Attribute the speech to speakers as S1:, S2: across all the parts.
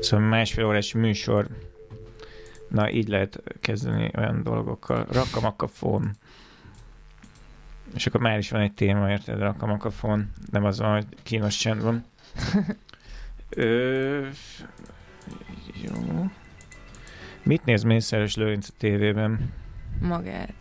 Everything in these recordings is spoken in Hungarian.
S1: Szóval 1,5 órás műsor. Na, így lehet kezdeni olyan dolgokkal. Rakamakafon. És akkor már is van egy téma, érted? Rakamakafon. Nem az van, hogy kínos csend van. Jó. Mit néz Mészáros Lőrinc a tévében?
S2: Magát.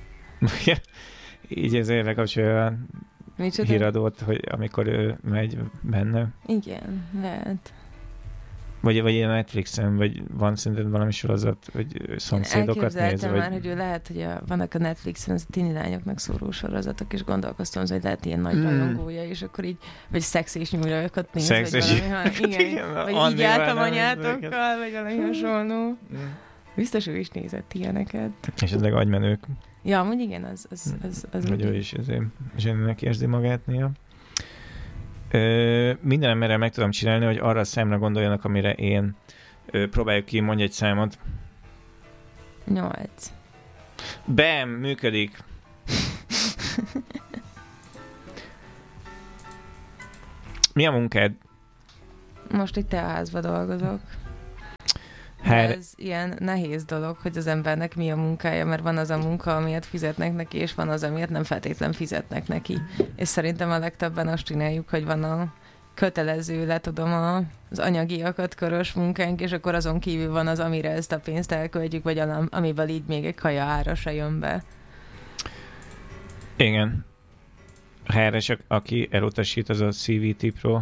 S1: Így ezért lekapcsolja a híradót, hogy amikor ő megy benne.
S2: Igen, lehet.
S1: Vagy ilyen Netflixen, vagy van szerinted valami sorozat, hogy szomszédokat néz?
S2: Vagy... már, hogy ő lehet, hogy vannak a Netflixen az tini lányoknak szóló sorozatok, és gondolkoztam, hogy lehet ilyen nagy rajongója, és akkor így, vagy Szex és nyúljakat néz, vagy valami, igen, vagy így álltam anyátokkal, vagy valami hasonló. Biztos ő is nézett ilyeneket.
S1: És ezek agymenők.
S2: Ja, amúgy igen, az
S1: hogy ő is ezért zseninek érzi magát néha. Minden emberrel meg tudom csinálni, hogy arra a számra gondoljanak, amire én próbáljuk ki, mondj egy számot.
S2: 8.
S1: Bam! Működik. Mi a munkád?
S2: Most itt a házba dolgozok. Ez ilyen nehéz dolog, hogy az embernek mi a munkája, mert van az a munka, amiért fizetnek neki, és van az, amiért nem feltétlen fizetnek neki. És szerintem a legtöbben azt csináljuk, hogy van a kötelező, letudom az anyagiakat körös munkánk, és akkor azon kívül van az, amire ezt a pénzt elköltjük, vagy amivel így még egy kaja ára se jön be.
S1: Igen. A HR-esek, aki elutasít, az a CVT Pro.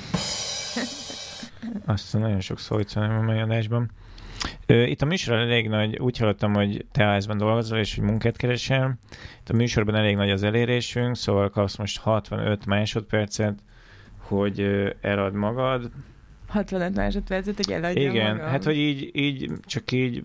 S1: Azt nagyon sok szót van a mai adásban. Itt a műsorban elég nagy, úgy hallottam, hogy te házban dolgozol, és hogy munkát keresel. Itt a műsorban elég nagy az elérésünk, szóval kapsz most 65 másodpercet, hogy elad magad.
S2: 65 másodpercet, hogy eladja
S1: igen,
S2: magam?
S1: Hát, hogy így, csak így...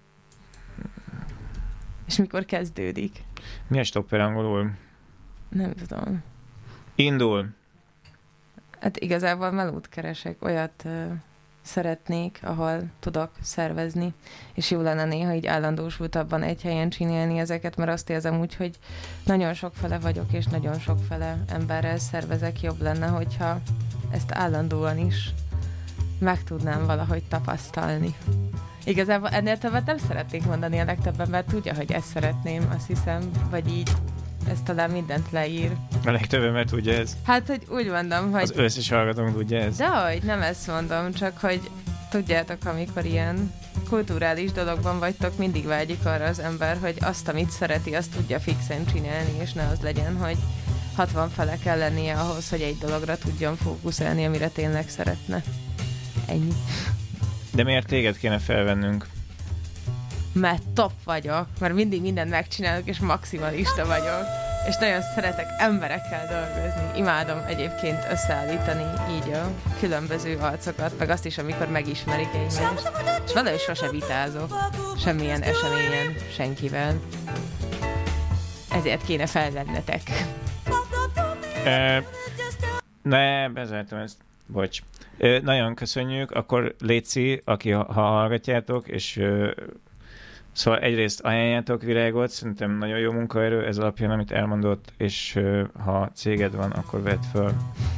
S2: És mikor kezdődik?
S1: Mi a stopper angolul?
S2: Nem tudom.
S1: Indul.
S2: Hát igazából melót keresek, olyat szeretnék, ahol tudok szervezni, és jó lenne néha így állandósultabban egy helyen csinálni ezeket, mert azt érzem úgy, hogy nagyon sokfele vagyok, és nagyon sokfele emberrel szervezek, jobb lenne, hogyha ezt állandóan is meg tudnám valahogy tapasztalni. Igazából ennél többet nem szeretnék mondani a legtöbb ember, tudja, hogy ezt szeretném, azt hiszem, vagy így ez talán mindent leír.
S1: A legtöbb ember tudja ez?
S2: Hát, hogy úgy mondom, hogy...
S1: Az összes hallgatónk tudja ez?
S2: Dehogy, nem ezt mondom, csak hogy tudjátok, amikor ilyen kulturális dologban vagytok, mindig vágyik arra az ember, hogy azt, amit szereti, azt tudja fixen csinálni, és ne az legyen, hogy 60 fele kell lennie ahhoz, hogy egy dologra tudjon fókuszálni, amire tényleg szeretne. Ennyi.
S1: De miért téged kéne felvennünk?
S2: Mert top vagyok, mert mindig mindent megcsinálok, és maximalista vagyok. És nagyon szeretek emberekkel dolgozni. Imádom egyébként összeállítani így a különböző arcokat, meg azt is, amikor megismerik egymást. És valahogy sose vitázok semmilyen eseményen senkivel. Ezért kéne felvennetek.
S1: Ne, bezártam ezt. Bocs. Nagyon köszönjük. Akkor léci, aki ha hallgatjátok, és szóval egyrészt ajánljátok Virágot, szerintem nagyon jó munkaerő, ez alapján, amit elmondott, és ha céged van, akkor vedd föl.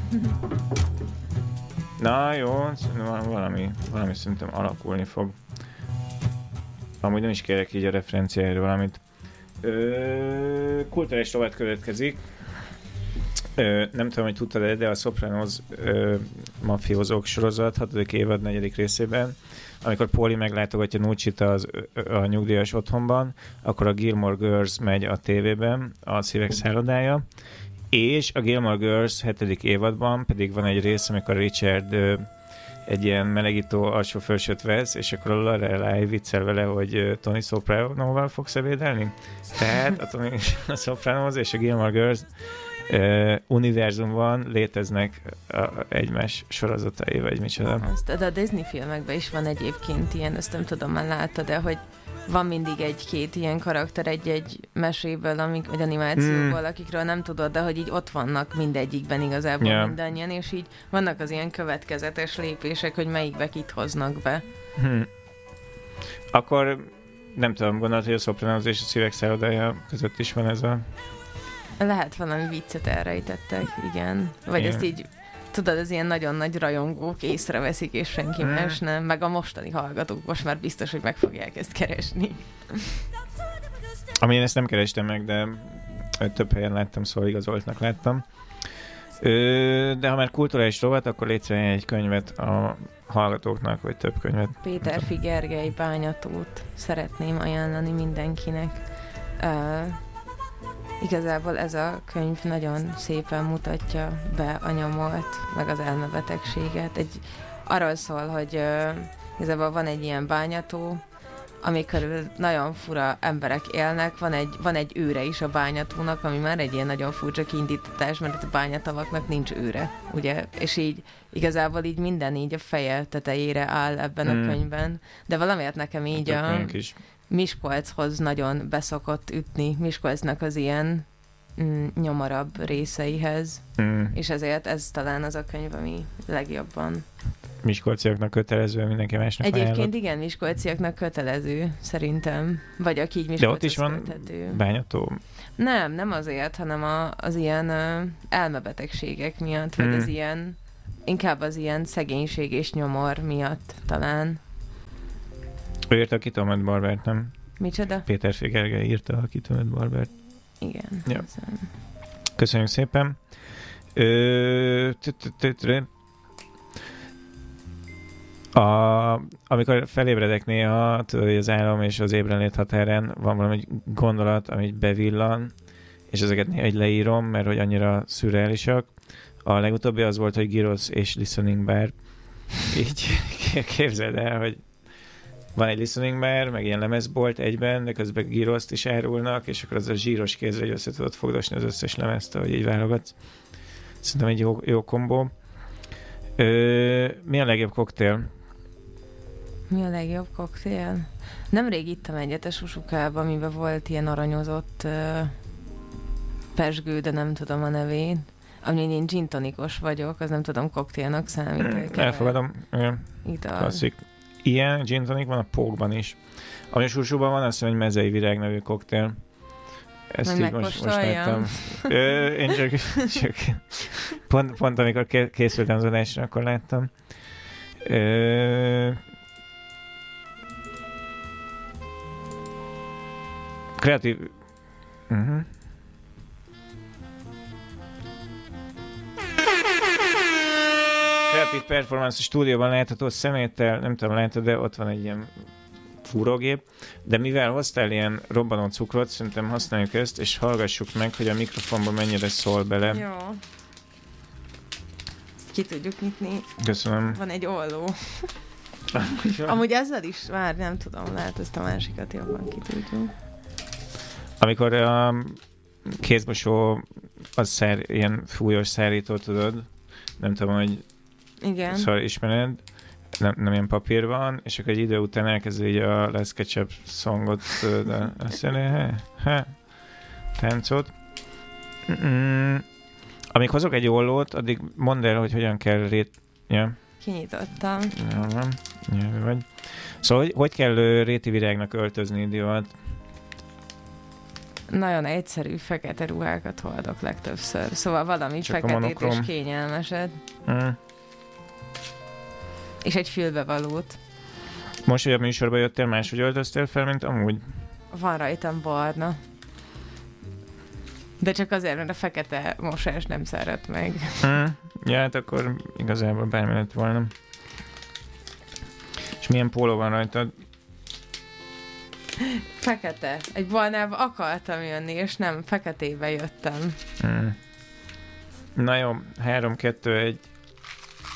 S1: Na jó, valami szerintem alakulni fog. Amúgy nem is kérek így a referenciájára valamit. Kulturális rovat következik. Nem tudom, hogy tudtad-e, de a Sopranos mafiózók sorozat 6. évad 4. részében, amikor Paulie meglátogatja Nucci-t a nyugdíjas otthonban, akkor a Gilmore Girls megy a tévében, a Szívek szállodája, és a Gilmore Girls 7. évadban pedig van egy rész, amikor Richard egy ilyen melegító alsó felsőt vesz, és akkor a Lorelai viccel vele, hogy Tony Sopranoval fogsz ebédelni. Tehát a Sopranos és a Gilmore Girls univerzumban léteznek egymás sorozatai, vagy micsoda.
S2: De a Disney filmekben is van egyébként ilyen, ezt nem tudom, már láttad, de hogy van mindig egy-két ilyen karakter egy-egy meséből, vagy animációból, akikről nem tudod, de hogy így ott vannak mindegyikben igazából mindannyian, és így vannak az ilyen következetes lépések, hogy melyikbe kit hoznak be.
S1: Akkor nem tudom, gondolod, hogy a Sopranos és a Szívek szállodája között is van ez a...
S2: Lehet valami viccet elrejtettek, igen. Vagy ezt így tudod, az ilyen nagyon nagy rajongók észreveszik, és senki más nem, meg a mostani hallgatók most már biztos, hogy meg fogják ezt keresni.
S1: Ami én ezt nem kerestem meg, de több helyen láttam, szóval igazoltnak láttam. De ha már kulturális rovat, akkor légy egy könyvet a hallgatóknak, vagy több könyvet.
S2: Péter Gergely Bányatót szeretném ajánlani mindenkinek. Igazából ez a könyv nagyon szépen mutatja be a nyomort, meg az elmebetegséget. Arról szól, hogy igazából van egy ilyen bányató, amikor nagyon fura emberek élnek, van egy őre is a bányatónak, ami már egy ilyen nagyon furcsa kiindítás, mert a bányatavaknak nincs őre, ugye? És így igazából így minden így a feje tetejére áll ebben a könyvben. De valamiért nekem így a Miskolchoz nagyon beszokott ütni, Miskolcnak az ilyen nyomorabb részeihez, és ezért ez talán az a könyv, ami legjobban.
S1: Miskolciaknak kötelező, mindenki másnak
S2: Egyébként
S1: ajánlott.
S2: Igen, miskolciaknak kötelező, szerintem. Vagy aki így Miskolchoz.
S1: De ott is van
S2: köthető.
S1: bányató?
S2: Nem azért, hanem az ilyen elmebetegségek miatt, vagy az ilyen, inkább az ilyen szegénység és nyomor miatt talán.
S1: Ő írta a Kitömött Barbert, nem?
S2: Micsoda?
S1: Péter Gergely írta a Kitömött Barbert.
S2: Igen.
S1: Ja. Köszönjük szépen. Amikor felébredek néha, tudod, hogy az álom és az ébrenlét határán van valami gondolat, amit bevillan, és ezeket néha leírom, mert hogy annyira szürreálisak. A legutóbbi az volt, hogy Gyrosz és Listening Bar. Így képzeld el, hogy van egy Listening Bar, meg ilyen lemezbolt egyben, de közben Gyroszt is árulnak, és akkor az a zsíros kézre, hogy össze tudod fogdosni az összes lemezt, ahogy így válogatsz. Szerintem egy jó kombó. Mi a legjobb koktél?
S2: Mi a legjobb koktél? Nemrég ittam egyet a Susukába, amiben volt ilyen aranyozott pesgő, de nem tudom a nevét. Amin én gin tonikos vagyok, az nem tudom, koktélnak számít.
S1: Elfogadom.
S2: Ital.
S1: Klasszik. Ilyen gin tonic van a Pókban is. Ami a Susúban van, azt mondja, hogy mezei virág nevű koktél. Ezt így most láttam. Én csak pont amikor készültem az adásra, akkor láttam. Kreatív... Kreatív performance a stúdióban látható szeméttel, nem tudom, látod, de ott van egy ilyen fúrógép, de mivel hoztál ilyen robbanó cukrot, szerintem használjuk ezt, és hallgassuk meg, hogy a mikrofonban mennyire szól bele.
S2: Jó. Ezt ki tudjuk nyitni.
S1: Köszönöm.
S2: Van egy olló. Amúgy ezzel is, már nem tudom, lehet ezt a másikat jobban ki tudjuk.
S1: Amikor a kézmosó az ilyen fújós szárító, tudod, nem tudom, hogy
S2: igen.
S1: Szóval ismered, nem ilyen papír van, és akkor egy idő után elkezd így a Let's Ketchup songot, azt mondja, táncot. Amíg hozok egy ollót, addig mondd el, hogy hogyan kell Ja.
S2: Kinyitottam.
S1: Nyelvű vagy. Szóval, hogy kell réti virágnak öltözni divat?
S2: Nagyon egyszerű, fekete ruhákat hordok legtöbbször. Szóval valami csak feketét és kényelmeset. És egy fülbevalót.
S1: Most, hogy a műsorba jöttél, máshogy öltöztél fel, mint amúgy?
S2: Van rajtam barna. De csak azért, mert a fekete mosás nem szeret meg.
S1: Ja, hát akkor igazából bármi lett volna. És milyen póló van rajtad?
S2: Fekete. Egy barnába akartam jönni, és nem, feketébe jöttem.
S1: Na jó, 3, 2, 1...